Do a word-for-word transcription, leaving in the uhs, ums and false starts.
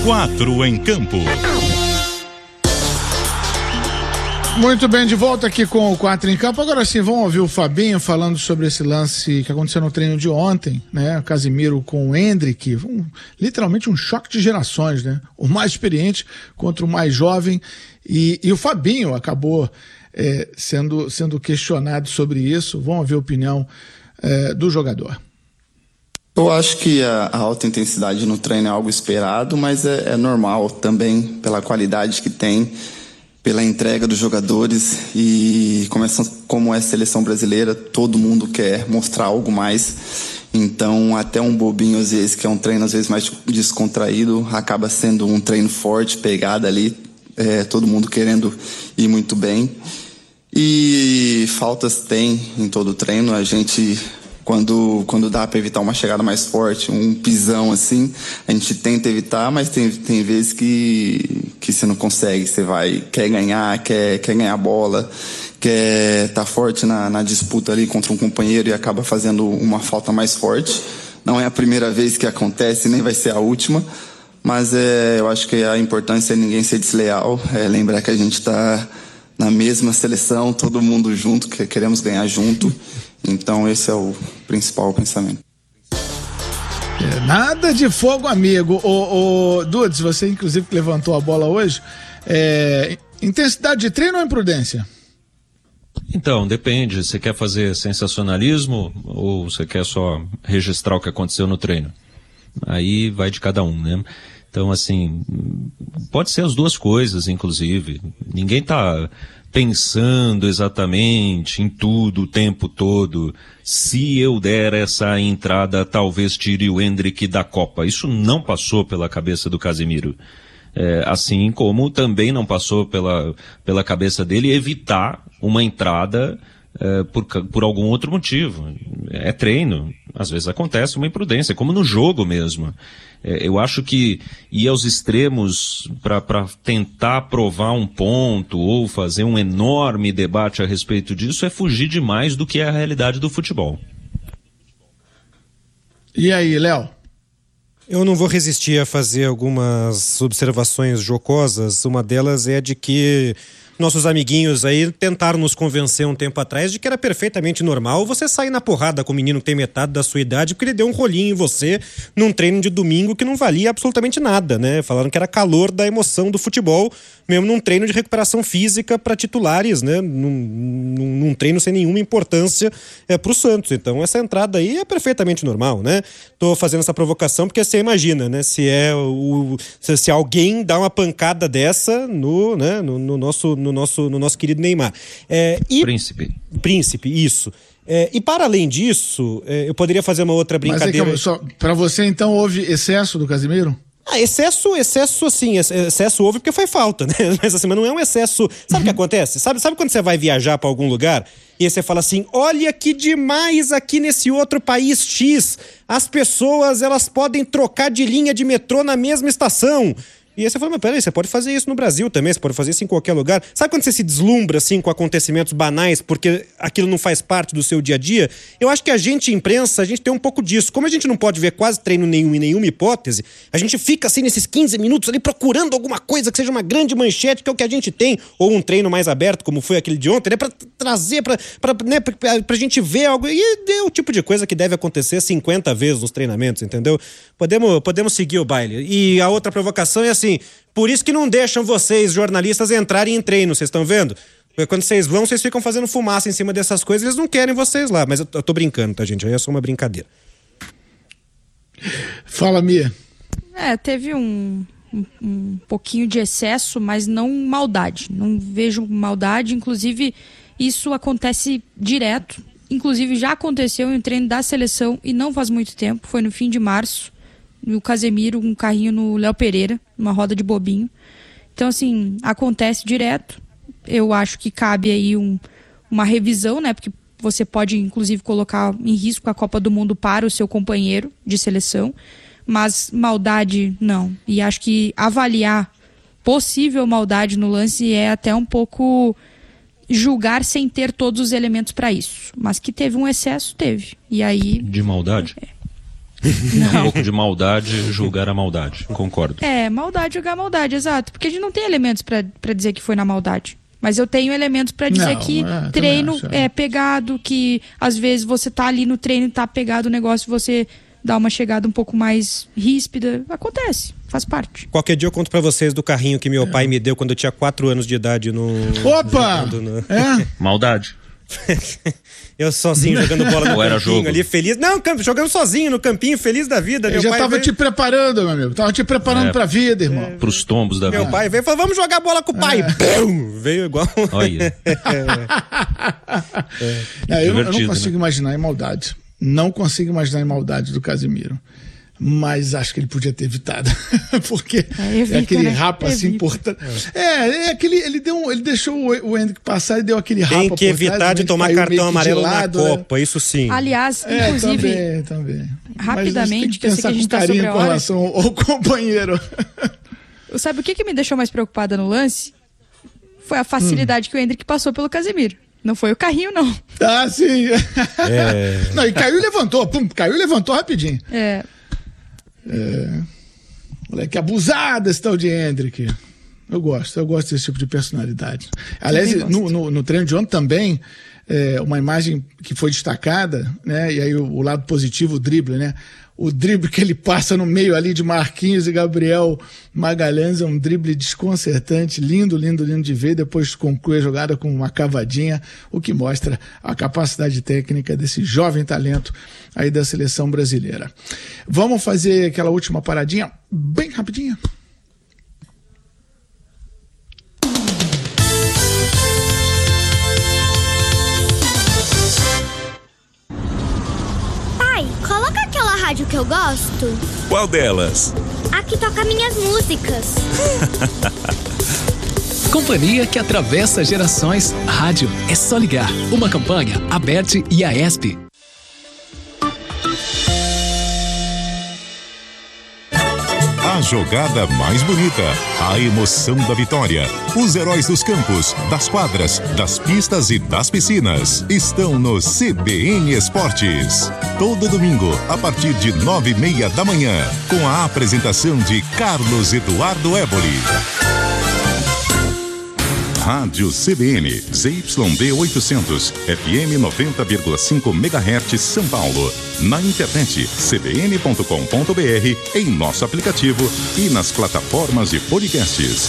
Quatro em campo. Muito bem, de volta aqui com o Quatro em Campo. Agora sim, vamos ouvir o Fabinho falando sobre esse lance que aconteceu no treino de ontem, né? O Casimiro com o Endrick, um, literalmente um choque de gerações, né? O mais experiente contra o mais jovem, e, e o Fabinho acabou é, sendo, sendo questionado sobre isso. Vamos ouvir a opinião é, do jogador. Eu acho que a, a alta intensidade no treino é algo esperado, mas é, é normal também pela qualidade que tem, pela entrega dos jogadores, e começando como é a seleção brasileira, todo mundo quer mostrar algo mais. Então até um bobinho às vezes, que é um treino às vezes mais descontraído, acaba sendo um treino forte, pegada ali, é, todo mundo querendo ir muito bem. E faltas tem em todo o treino. A gente, quando, quando dá para evitar uma chegada mais forte, um pisão assim, a gente tenta evitar, mas tem, tem vezes que, que você não consegue. Você vai, quer ganhar, quer, quer ganhar a bola, quer estar tá forte na, na disputa ali contra um companheiro e acaba fazendo uma falta mais forte. Não é a primeira vez que acontece, nem vai ser a última, mas é, eu acho que a importância é ninguém ser desleal, é lembrar que a gente está na mesma seleção, todo mundo junto, que queremos ganhar junto. Então esse é o principal pensamento. É, nada de fogo, amigo. O, o Dudes, você inclusive que levantou a bola hoje, é, intensidade de treino ou imprudência? Então, depende. Você quer fazer sensacionalismo ou você quer só registrar o que aconteceu no treino? Aí vai de cada um, né? Então, assim, pode ser as duas coisas, inclusive. Ninguém tá pensando exatamente em tudo o tempo todo. Se eu der essa entrada, talvez tire o Endrick da Copa. Isso não passou pela cabeça do Casimiro. É, assim como também não passou pela, pela cabeça dele evitar uma entrada é, por, por algum outro motivo. É treino. Às vezes acontece uma imprudência, como no jogo mesmo. É, eu acho que ir aos extremos para tentar provar um ponto ou fazer um enorme debate a respeito disso é fugir demais do que é a realidade do futebol. E aí, Léo? Eu não vou resistir a fazer algumas observações jocosas. Uma delas é de que nossos amiguinhos aí tentaram nos convencer um tempo atrás de que era perfeitamente normal você sair na porrada com um menino que tem metade da sua idade porque ele deu um rolinho em você num treino de domingo que não valia absolutamente nada, né? Falaram que era calor da emoção do futebol, mesmo num treino de recuperação física para titulares, né? Num, num, num treino sem nenhuma importância é, pro Santos. Então essa entrada aí é perfeitamente normal, né? Tô fazendo essa provocação porque você imagina, né? Se é o... Se, se alguém dá uma pancada dessa no, né? no, no nosso... no nosso, no nosso querido Neymar. É, e... Príncipe. Príncipe, isso. É, e para além disso, é, eu poderia fazer uma outra brincadeira. Mas é só, para você então houve excesso do Casimiro? Ah, excesso, excesso assim, excesso houve porque foi falta, né? Mas assim, mas não é um excesso. Sabe o que acontece? Sabe, sabe quando você vai viajar para algum lugar e aí você fala assim, olha que demais aqui nesse outro país X, as pessoas elas podem trocar de linha de metrô na mesma estação. E aí você fala, mas peraí, você pode fazer isso no Brasil também, você pode fazer isso em qualquer lugar. Sabe quando você se deslumbra, assim, com acontecimentos banais porque aquilo não faz parte do seu dia a dia? Eu acho que a gente, imprensa, a gente tem um pouco disso. Como a gente não pode ver quase treino nenhum em nenhuma hipótese, a gente fica, assim, nesses quinze minutos ali procurando alguma coisa que seja uma grande manchete, que é o que a gente tem, ou um treino mais aberto, como foi aquele de ontem, né? Pra trazer, pra, pra, né? pra, pra gente ver algo. E é o tipo de coisa que deve acontecer cinquenta vezes nos treinamentos, entendeu? Podemos, podemos seguir o baile. E a outra provocação é assim, por isso que não deixam vocês, jornalistas, entrarem em treino, vocês estão vendo? Porque quando vocês vão, vocês ficam fazendo fumaça em cima dessas coisas, eles não querem vocês lá. Mas eu, eu tô brincando, tá, gente? Aí é só uma brincadeira. Fala, Mia. É, teve um, um, um pouquinho de excesso, mas não maldade. Não vejo maldade, inclusive isso acontece direto. Inclusive já aconteceu em um treino da seleção e não faz muito tempo, foi no fim de março. O Casemiro, um carrinho no Léo Pereira, uma roda de bobinho. Então, assim, acontece direto. Eu acho que cabe aí um, uma revisão, né? Porque você pode, inclusive, colocar em risco a Copa do Mundo para o seu companheiro de seleção. Mas maldade, não. E acho que avaliar possível maldade no lance é até um pouco julgar sem ter todos os elementos para isso. Mas que teve um excesso, teve. E aí... De maldade? É. Um pouco de maldade julgar a maldade. Concordo. É, maldade julgar a maldade, exato. Porque a gente não tem elementos pra, pra dizer que foi na maldade. Mas eu tenho elementos pra dizer Não, que é, treino acho, é. é pegado, que às vezes você tá ali no treino e tá pegado o negócio, você dá uma chegada um pouco mais ríspida. Acontece, faz parte. Qualquer dia eu conto pra vocês do carrinho que meu é. pai me deu quando eu tinha quatro anos de idade no... Opa! No... É? Maldade. Eu sozinho jogando bola no Ou era campinho jogo? ali, feliz. Não, jogando sozinho no campinho, feliz da vida. Ele Meu já pai tava veio... te preparando, meu amigo. Tava te preparando É. pra vida, irmão. Pros tombos da Meu vida. pai veio e falou, vamos jogar bola com o pai. Bum! Veio igual... Olha. Não, eu, não- eu não Divertido, consigo né? imaginar em maldade. Não consigo imaginar em maldade do Casimiro. Mas acho que ele podia ter evitado. Porque É, evita, é aquele né? rapa assim Evita. importante. É, é aquele. Ele, deu um- ele deixou o, o Hendrick passar e deu aquele rapa. Tem por que trás, evitar o de Hendrick tomar caiu meio cartão que de amarelo lado, na né? Copa, isso sim. Aliás, É, inclusive, também, também. rapidamente, que eu sei que a gente pensar tá com carinho sobre a com hora. relação ao, ao companheiro. sabe o que, que me deixou mais preocupada no lance? Foi a facilidade que o Hendrick passou pelo Casemiro. Não foi o carrinho, não. Ah, sim. É. Não, e caiu e levantou. Pum, caiu e levantou rapidinho. É, Moleque abusado esse tal de Hendrick. Eu gosto, eu gosto desse tipo de personalidade. Aliás, gosto. no, no, no treino de ontem também, é, uma imagem que foi destacada, né? E aí o, o lado positivo, o drible, né? O drible que ele passa no meio ali de Marquinhos e Gabriel Magalhães é um drible desconcertante, lindo, lindo, lindo de ver. Depois conclui a jogada com uma cavadinha, o que mostra a capacidade técnica desse jovem talento aí da seleção brasileira. Vamos fazer aquela última paradinha bem rapidinha. Pai, coloca aquela rádio que eu gosto. Qual delas? A que toca minhas músicas. Companhia que atravessa gerações. Rádio é só ligar. Uma campanha, Aberte e a ESP. A jogada mais bonita, a emoção da vitória. Os heróis dos campos, das quadras, das pistas e das piscinas estão no C B N Esportes. Todo domingo, a partir de nove e meia da manhã, com a apresentação de Carlos Eduardo Éboli. Rádio C B N, Z Y B oitocentos, F M noventa vírgula cinco megahertz, São Paulo. Na internet, c b n ponto com ponto b r, em nosso aplicativo e nas plataformas de podcasts.